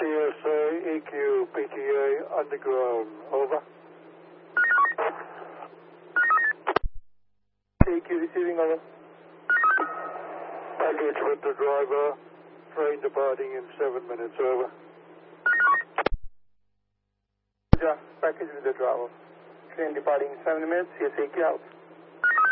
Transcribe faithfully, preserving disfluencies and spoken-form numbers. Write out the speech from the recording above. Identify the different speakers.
Speaker 1: S A, E Q, P T A, underground, over. E Q receiving, over. Package with the driver, train departing in seven minutes, over.
Speaker 2: Package with the driver, train departing in seven minutes, C S A Q out.